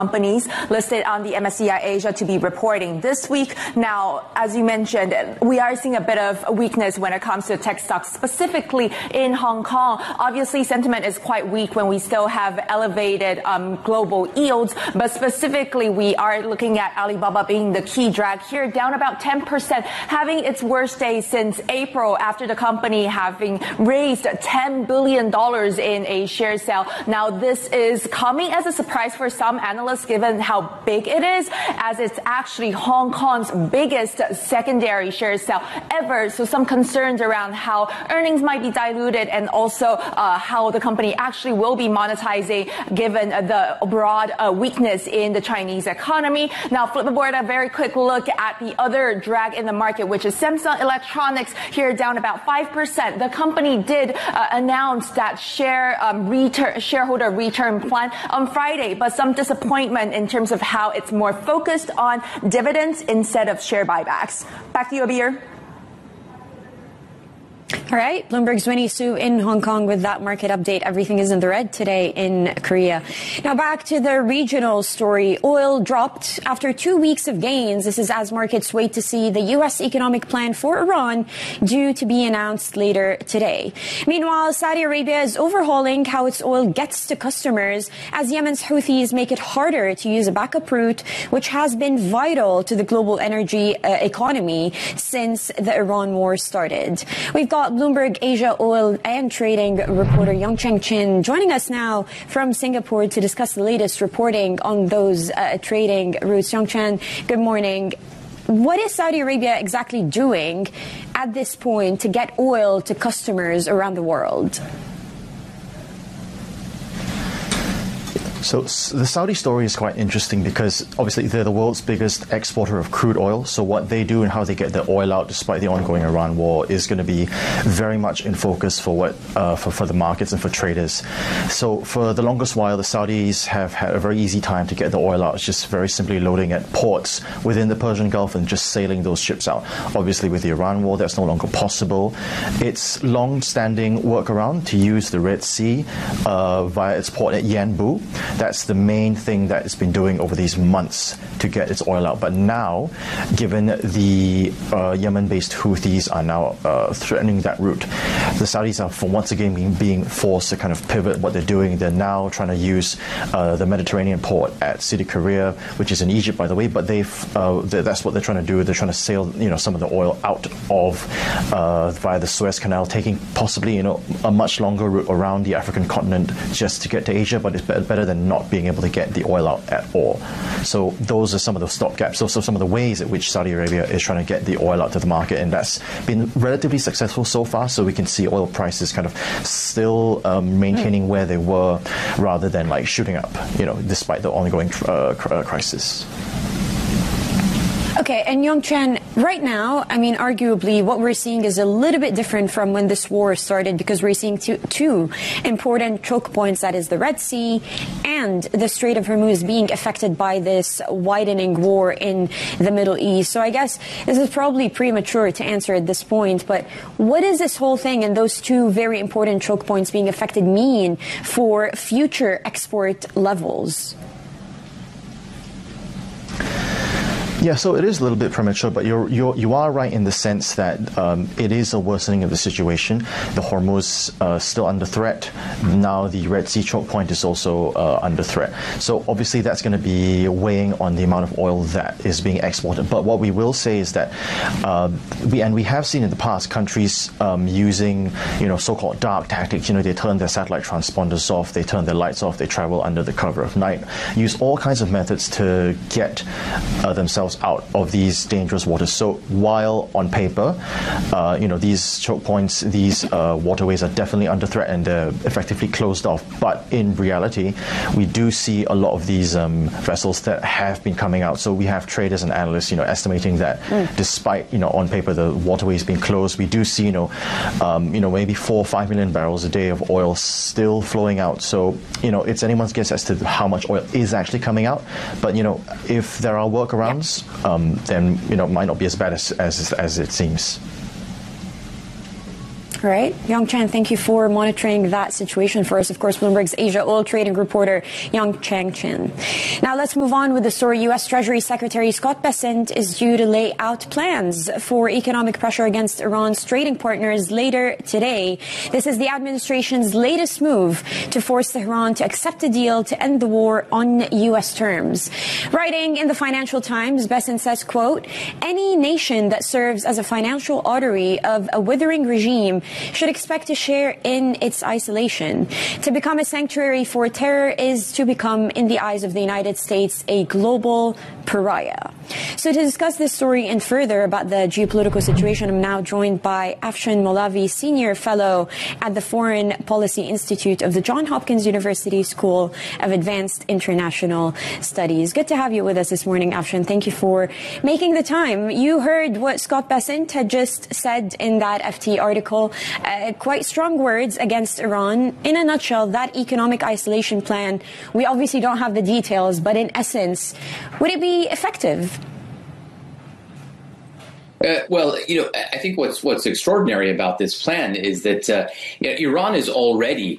companies listed on the MSCI Asia to be reporting this week. Now, as you mentioned, we are seeing a bit of weakness when it comes to tech stocks, specifically in Hong Kong. Obviously, sentiment is quite weak when we still have elevated global yields, but specifically, we are looking at Alibaba being the key drag here, down about 10%, having its worst day since April after the company having raised $10 billion in a share sale. Now, this is coming as a surprise for some analysts, given how big it is, as it's actually Hong Kong's biggest secondary share sale ever. So some concerns around how earnings might be diluted and also how the company actually will be monetizing given the broad weakness in the Chinese economy. Now, flip aboard a very quick look at the other drag in the market, which is Samsung Electronics, here down about 5%. The company did announce that shareholder return plan on Friday, but some disappointment in terms of how it's more focused on dividends instead of share buybacks. Back to you, Abir. All right, Bloomberg's Winnie Su in Hong Kong with that market update. Everything is in the red today in Korea. Now back to the regional story. Oil dropped after 2 weeks of gains. This is as markets wait to see the U.S. economic plan for Iran due to be announced later today. Meanwhile, Saudi Arabia is overhauling how its oil gets to customers as Yemen's Houthis make it harder to use a backup route, which has been vital to the global energy economy since the Iran war started. We've got Bloomberg Asia oil and trading reporter Yongcheng Chin joining us now from Singapore to discuss the latest reporting on those trading routes. Yongcheng, good morning. What is Saudi Arabia exactly doing at this point to get oil to customers around the world? So the Saudi story is quite interesting because obviously they're the world's biggest exporter of crude oil. So what they do and how they get the oil out despite the ongoing Iran war is going to be very much in focus for for the markets and for traders. So for the longest while, the Saudis have had a very easy time to get the oil out. It's just very simply loading at ports within the Persian Gulf and just sailing those ships out. Obviously with the Iran war, that's no longer possible. It's long-standing workaround to use the Red Sea via its port at Yanbu. That's the main thing that it's been doing over these months to get its oil out. But now, given the Yemen-based Houthis are now threatening that route, the Saudis are once again being forced to kind of pivot what they're doing. They're now trying to use the Mediterranean port at Sidi Kariyah, which is in Egypt, by the way. But that's what they're trying to do. They're trying to sail, some of the oil out of via the Suez Canal, taking possibly, a much longer route around the African continent just to get to Asia. But it's better than not being able to get the oil out at all. So those are some of the stopgaps. So some of the ways at which Saudi Arabia is trying to get the oil out to the market, and that's been relatively successful so far. So we can see oil prices kind of still maintaining where they were, rather than like shooting up, despite the ongoing crisis. Okay, and Yongcheng, right now, arguably what we're seeing is a little bit different from when this war started, because we're seeing two important choke points, that is the Red Sea and the Strait of Hormuz, being affected by this widening war in the Middle East. So I guess this is probably premature to answer at this point, but what does this whole thing and those two very important choke points being affected mean for future export levels? Yeah, so it is a little bit premature, but you are right in the sense that it is a worsening of the situation. The Hormuz still under threat. Now the Red Sea choke point is also under threat. So obviously that's going to be weighing on the amount of oil that is being exported. But what we will say is that we have seen in the past countries using so-called dark tactics. They turn their satellite transponders off, they turn their lights off, they travel under the cover of night, use all kinds of methods to get themselves out of these dangerous waters. So while on paper, these choke points, these waterways are definitely under threat and they're effectively closed off. But in reality, we do see a lot of these vessels that have been coming out. So we have traders and analysts, estimating that despite, on paper, the waterways being closed, we do see, maybe 4 or 5 million barrels a day of oil still flowing out. So, it's anyone's guess as to how much oil is actually coming out. But, if there are workarounds, yeah, then, it might not be as bad as it seems. Okay, and Yongcheng, right now, arguably what we're seeing is a little bit different from when this war started, because we're seeing two important choke points, that is the Red Sea and the Strait of Hormuz, being affected by this widening war in the Middle East. So I guess this is probably premature to answer at this point, but what does this whole thing and those two very important choke points being affected mean for future export levels? Yeah, All right. Young Chen, thank you for monitoring that situation for us. Of course, Bloomberg's Asia oil trading reporter, Young Chang Chen. Now let's move on with the story. U.S. Treasury Secretary Scott Bessent is due to lay out plans for economic pressure against Iran's trading partners later today. This is the administration's latest move to force Tehran to accept a deal to end the war on U.S. terms. Writing in the Financial Times, Bessent says, quote, any nation that serves as a financial artery of a withering regime should expect to share in its isolation. To become a sanctuary for terror is to become, in the eyes of the United States, a global pariah. So to discuss this story and further about the geopolitical situation, I'm now joined by Afshan Molavi, Senior Fellow at the Foreign Policy Institute of the Johns Hopkins University School of Advanced International Studies. Good to have you with us this morning, Afshan. Thank you for making the time. You heard what Scott Bessent had just said in that FT article. Quite strong words against Iran. In a nutshell, that economic isolation plan, we obviously don't have the details, but in essence, would it be effective? Well, I think what's extraordinary about this plan is that Iran is already